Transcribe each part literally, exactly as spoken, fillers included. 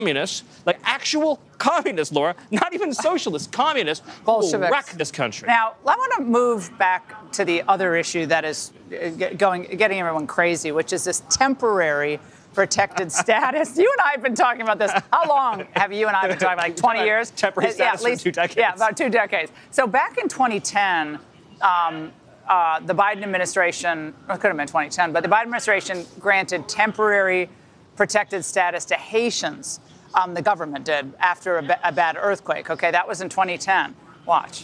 communists, like actual communists, Laura, not even socialists, communists, who will wreck this country. Now, I want to move back to the other issue that is going, getting everyone crazy, which is this temporary protected status. You and I have been talking about this. How long have you and I been talking about? Like twenty years? Temporary status yeah, at least, for two decades. Yeah, about two decades. So back in twenty ten, um, uh, the Biden administration, or it could have been twenty ten, but the Biden administration granted temporary protected status to Haitians. Um, the government did after a, ba- a bad earthquake. Okay, that was in twenty ten. Watch.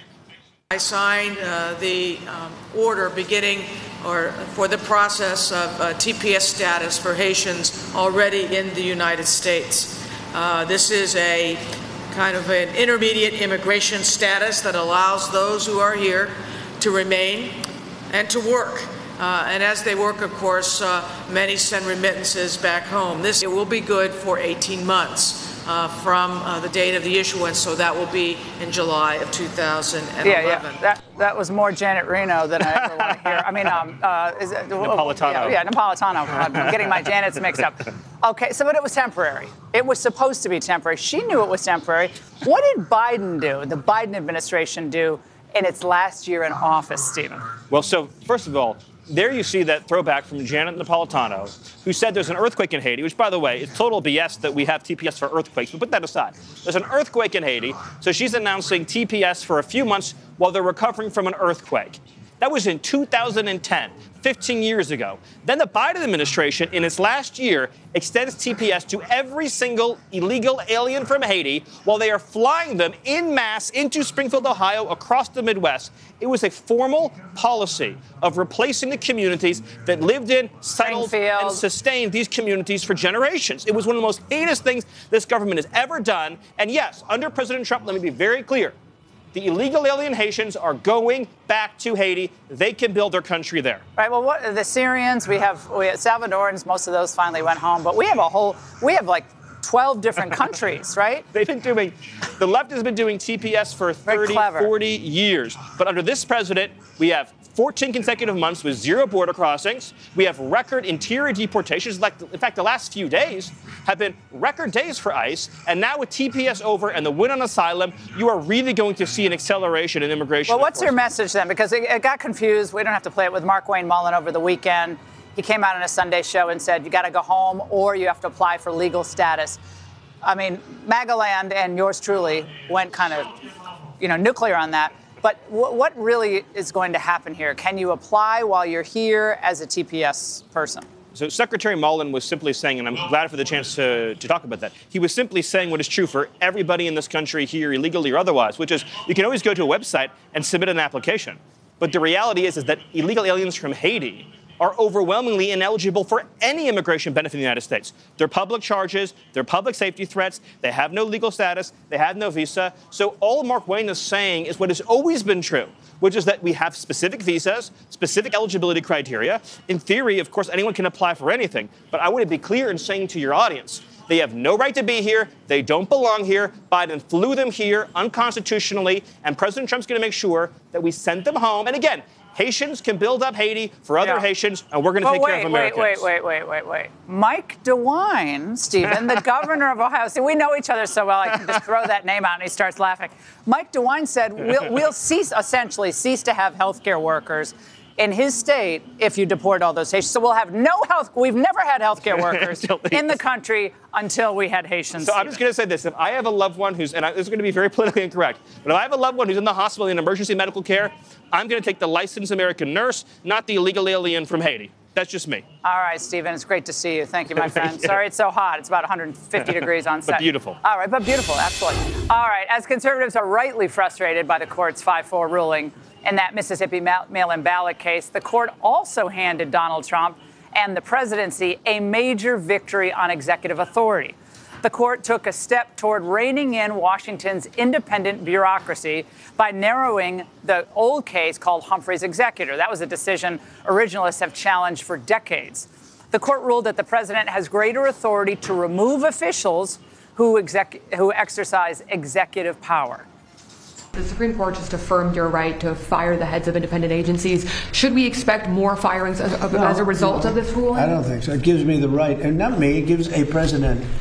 I signed uh, the um, order beginning or for the process of uh, T P S status for Haitians already in the United States. Uh, this is a kind of an intermediate immigration status that allows those who are here to remain and to work. Uh, and as they work, of course, uh, many send remittances back home. This it will be good for eighteen months. Uh, from uh, the date of the issuance, so that will be in July of two thousand eleven. Yeah, yeah. That, that was more Janet Reno than I ever want to hear. I mean, um, uh, is it, Napolitano. Yeah, yeah, Napolitano. I'm getting my Janets mixed up. Okay, so but it was temporary. It was supposed to be temporary. She knew it was temporary. What did Biden do, the Biden administration do, in its last year in office, Stephen? Well, so first of all, there you see that throwback from Janet Napolitano, who said there's an earthquake in Haiti, which, by the way, is total B S that we have T P S for earthquakes. But put that aside. There's an earthquake in Haiti, so she's announcing T P S for a few months while they're recovering from an earthquake. That was in two thousand ten, fifteen years ago. Then the Biden administration, in its last year, extends T P S to every single illegal alien from Haiti while they are flying them en masse into Springfield, Ohio, across the Midwest. It was a formal policy of replacing the communities that lived in, settled, and sustained these communities for generations. It was one of the most heinous things this government has ever done. And yes, under President Trump, let me be very clear. The illegal alien Haitians are going back to Haiti. They can build their country there. Right. Well, what, the Syrians, we have, we have Salvadorans. Most of those finally went home. But we have a whole, we have like twelve different countries, right? They've been doing, the left has been doing T P S for thirty, forty years. But under this president, we have fourteen consecutive months with zero border crossings. We have record interior deportations. Like, in fact, the last few days have been record days for ICE. And now with T P S over and the win on asylum, you are really going to see an acceleration in immigration. Well, what's your message then? Because it, it got confused. We don't have to play it with Mark Wayne Mullen over the weekend. He came out on a Sunday show and said, you got to go home or you have to apply for legal status. I mean, MAGAland and yours truly went kind of, you know, nuclear on that. But w- what really is going to happen here? Can you apply while you're here as a T P S person? So Secretary Mullen was simply saying, and I'm glad for the chance to, to talk about that, he was simply saying what is true for everybody in this country here, illegally or otherwise, which is you can always go to a website and submit an application. But the reality is, is that illegal aliens from Haiti are overwhelmingly ineligible for any immigration benefit in the United States. They're public charges, they're public safety threats, they have no legal status, they have no visa. So all Mark Wayne is saying is what has always been true, which is that we have specific visas, specific eligibility criteria. In theory, of course, anyone can apply for anything. But I want to be clear in saying to your audience, they have no right to be here. They don't belong here. Biden flew them here unconstitutionally. And President Trump's going to make sure that we send them home. And again, Haitians can build up Haiti for other yeah. Haitians, and we're going to take wait, care of Americans. Wait, wait, wait, wait, wait, wait. Mike DeWine, Stephen, the governor of Ohio. See, we know each other so well, I can just throw that name out and he starts laughing. Mike DeWine said we'll, we'll cease, essentially cease to have health care workers in his state if you deport all those Haitians. So we'll have no health. We've never had health care workers in the country until we had Haitians. So I'm just going to say this. If I have a loved one who's, and I, this is going to be very politically incorrect, but if I have a loved one who's in the hospital in emergency medical care, I'm going to take the licensed American nurse, not the illegal alien from Haiti. That's just me. All right, Stephen, it's great to see you. Thank you, my friend. Sorry it's so hot. It's about one hundred fifty degrees on set. But beautiful. All right, but beautiful, absolutely. All right, as conservatives are rightly frustrated by the court's five four ruling in that Mississippi mail-in ballot case, the court also handed Donald Trump and the presidency a major victory on executive authority. The court took a step toward reining in Washington's independent bureaucracy by narrowing the old case called Humphrey's Executor. That was a decision originalists have challenged for decades. The court ruled that the president has greater authority to remove officials who, exec- who exercise executive power. The Supreme Court just affirmed your right to fire the heads of independent agencies. Should we expect more firings as, no, as a result no, of this ruling? I don't think so. It gives me the right, and not me, it gives a president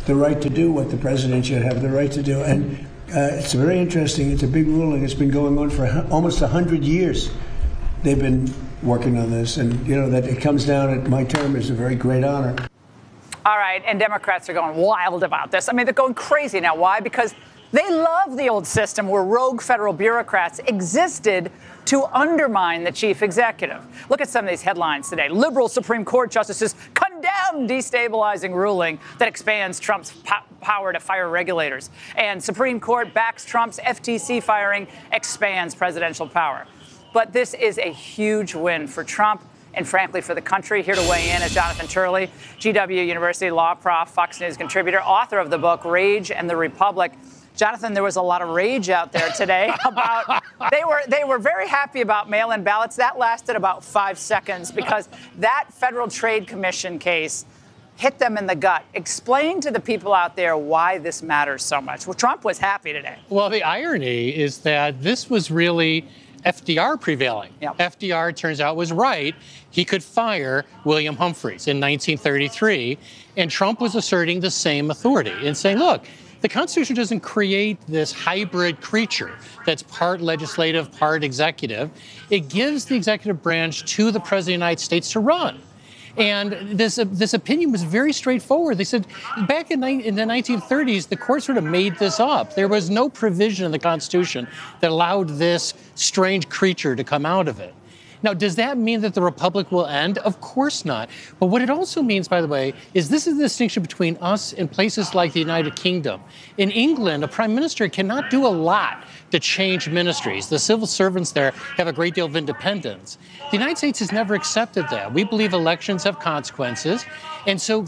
the right to do what the president should have the right to do. And uh, it's very interesting. It's a big ruling. It's been going on for almost one hundred years. They've been working on this. And, you know, that it comes down at my term is a very great honor. All right. And Democrats are going wild about this. I mean, they're going crazy now. Why? Because they love the old system where rogue federal bureaucrats existed to undermine the chief executive. Look at some of these headlines today. Liberal Supreme Court justices condemn destabilizing ruling that expands Trump's po- power to fire regulators. And Supreme Court backs Trump's F T C firing, expands presidential power. But this is a huge win for Trump and, frankly, for the country. Here to weigh in is Jonathan Turley, G W University law prof, Fox News contributor, author of the book Rage and the Republic. Jonathan, there was a lot of rage out there today about they were they were very happy about mail-in ballots. That lasted about five seconds because that Federal Trade Commission case hit them in the gut. Explain to the people out there why this matters so much. Well, Trump was happy today. Well, the irony is that this was really F D R prevailing. Yep. F D R, it turns out, was right. He could fire William Humphreys in nineteen thirty-three, and Trump was asserting the same authority and saying, look, the Constitution doesn't create this hybrid creature that's part legislative, part executive. It gives the executive branch to the President of the United States to run. And this uh, this opinion was very straightforward. They said back in, in the nineteen thirties, the court sort of made this up. There was no provision in the Constitution that allowed this strange creature to come out of it. Now, does that mean that the republic will end? Of course not. But what it also means, by the way, is this is the distinction between us and places like the United Kingdom. In England, a prime minister cannot do a lot to change ministries. The civil servants there have a great deal of independence. The United States has never accepted that. We believe elections have consequences. And so